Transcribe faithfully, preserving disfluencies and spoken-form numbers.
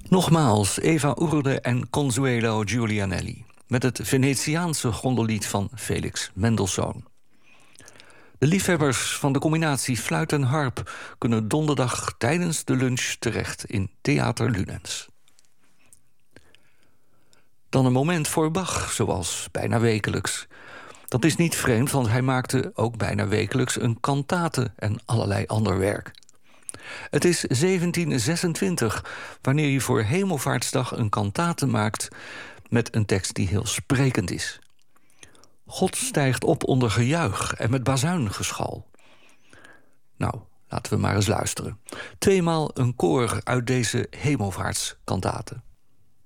Nogmaals Eva Urde en Consuelo Giulianelli met het Venetiaanse gondellied van Felix Mendelssohn. De liefhebbers van de combinatie fluit en harp kunnen donderdag tijdens de lunch terecht in Theater Lunens. Dan een moment voor Bach, zoals bijna wekelijks. Dat is niet vreemd, want hij maakte ook bijna wekelijks een kantate en allerlei ander werk. Het is zeventien zesentwintig, wanneer je voor Hemelvaartsdag een kantate maakt met een tekst die heel sprekend is. God stijgt op onder gejuich en met bazuingeschal. Nou, laten we maar eens luisteren. Tweemaal een koor uit deze Hemelvaartskantate.